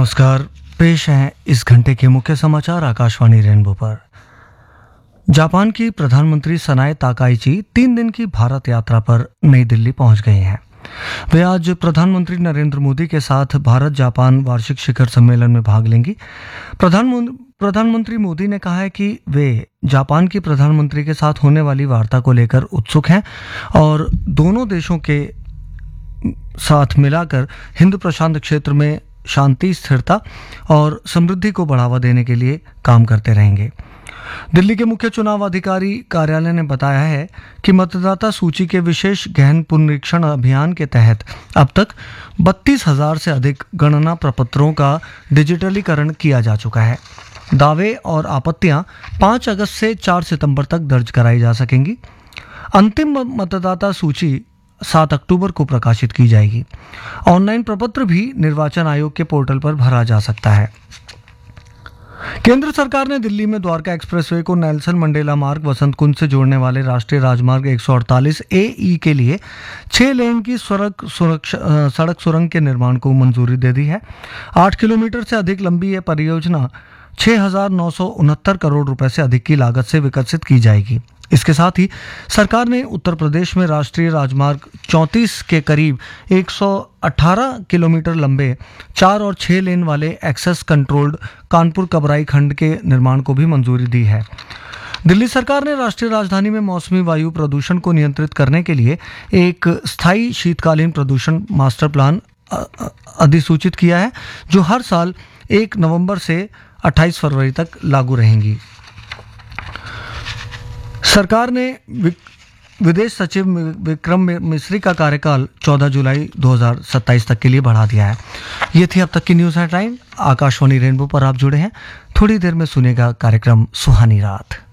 नमस्कार। पेश हैं इस घंटे के मुख्य समाचार आकाशवाणी रेनबो पर। जापान की प्रधानमंत्री सनाए ताकाइची 3 दिन की भारत यात्रा पर नई दिल्ली पहुंच गए हैं। वे आज प्रधानमंत्री नरेंद्र मोदी के साथ भारत जापान वार्षिक शिखर सम्मेलन में भाग लेंगी। प्रधानमंत्री मोदी ने कहा है कि वे जापान की प्रधानमंत्री के साथ होने वाली वार्ता को लेकर उत्सुक हैं और दोनों देशों के साथ मिलाकर हिंद प्रशांत क्षेत्र में शांति, स्थिरता और समृद्धि को बढ़ावा देने के लिए काम करते रहेंगे। दिल्ली के मुख्य चुनाव अधिकारी कार्यालय ने बताया है कि मतदाता सूची के विशेष गहन पुनरीक्षण अभियान के तहत अब तक 32,000 से अधिक गणना प्रपत्रों का डिजिटलीकरण किया जा चुका है। दावे और आपत्तियां 5 अगस्त से 4 सितंबर तक दर्ज कराई जा सकेंगी। अंतिम मतदाता सूची 7 अक्टूबर को प्रकाशित की जाएगी। ऑनलाइन प्रपत्र भी निर्वाचन आयोग के पोर्टल पर भरा जा सकता है। केंद्र सरकार ने दिल्ली में द्वारका एक्सप्रेसवे को नेल्सन मंडेला मार्ग वसंत कुंज से जोड़ने वाले राष्ट्रीय राजमार्ग 148 AE के लिए 6 लेन की सड़क सुरंग के निर्माण को मंजूरी दे दी है। 8 किलोमीटर से अधिक लंबी यह परियोजना 6,969 करोड़ रुपए से अधिक की लागत से विकसित की जाएगी। इसके साथ ही सरकार ने उत्तर प्रदेश में राष्ट्रीय राजमार्ग 34 के करीब 118 किलोमीटर लंबे 4 और 6 लेन वाले एक्सेस कंट्रोल्ड कानपुर कबराई खंड के निर्माण को भी मंजूरी दी है। दिल्ली सरकार ने राष्ट्रीय राजधानी में मौसमी वायु प्रदूषण को नियंत्रित करने के लिए एक स्थायी शीतकालीन प्रदूषण मास्टर प्लान अधिसूचित किया है, जो हर साल 1 नवंबर से 28 फरवरी तक लागू रहेंगी। सरकार ने विदेश सचिव विक्रम मिस्री का कार्यकाल 14 जुलाई 2027 तक के लिए बढ़ा दिया है। ये थी अब तक की न्यूज़ हेडलाइन। आकाशवाणी रेनबो पर आप जुड़े हैं। थोड़ी देर में सुनेगा कार्यक्रम सुहानी रात।